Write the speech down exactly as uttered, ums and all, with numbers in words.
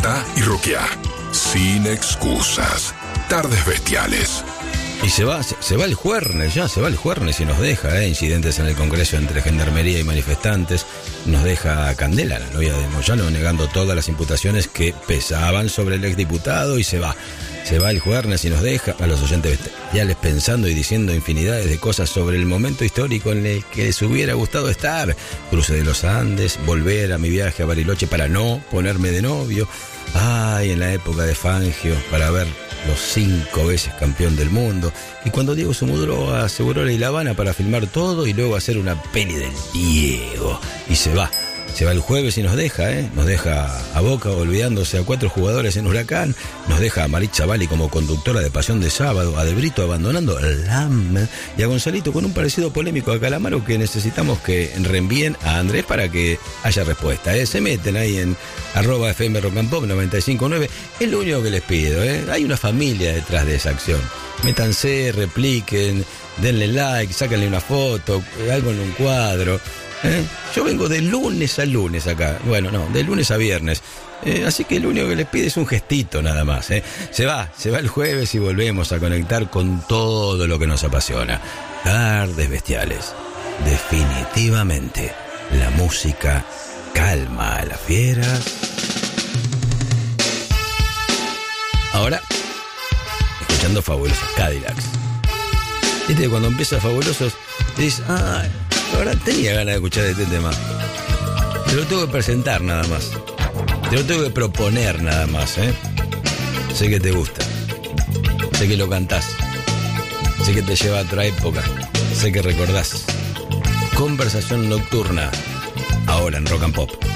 disfruta y roquea. Sin excusas. Tardes Bestiales. Y se va, se, se va el Juernes, ya se va el Juernes y nos deja, ¿eh? Incidentes en el Congreso entre gendarmería y manifestantes. Nos deja a Candela, la novia de Moyano, negando todas las imputaciones que pesaban sobre el exdiputado, y se va. Se va el Juernes y nos deja a los oyentes bestiales pensando y diciendo infinidades de cosas sobre el momento histórico en el que les hubiera gustado estar. Cruce de los Andes, volver a mi viaje a Bariloche para no ponerme de novio. Ay, en la época de Fangio, para ver los cinco veces campeón del mundo. Y cuando Diego Sumudro aseguró la La Habana para filmar todo y luego hacer una peli del Diego. Y se va. Se va el jueves y nos deja, ¿eh? Nos deja a Boca olvidándose a cuatro jugadores en Huracán. Nos deja a Marit Chavalli como conductora de Pasión de Sábado. A De Brito abandonando el L A M. Y a Gonzalito con un parecido polémico a Calamaro que necesitamos que reenvíen a Andrés para que haya respuesta, ¿eh? Se meten ahí en arroba F M Rock and Pop noventa y cinco punto nueve. Es lo único que les pido, ¿eh? Hay una familia detrás de esa acción. Métanse, repliquen, denle like, sáquenle una foto, algo en un cuadro. ¿Eh? Yo vengo de lunes a lunes acá. Bueno, no, de lunes a viernes. Eh, así que lo único que les pide es un gestito nada más. ¿eh? Se va, se va el jueves y volvemos a conectar con todo lo que nos apasiona. Tardes Bestiales. Definitivamente, la música calma a las fieras. Ahora, escuchando Fabulosos Cadillacs. Viste, cuando empieza Fabulosos, te dices, ah, ahora tenía ganas de escuchar este tema. Te lo tengo que presentar nada más. Te lo tengo que proponer nada más, ¿eh? Sé que te gusta. Sé que lo cantás. Sé que te lleva a otra época. Sé que recordás. Conversación nocturna. Ahora en Rock and Pop.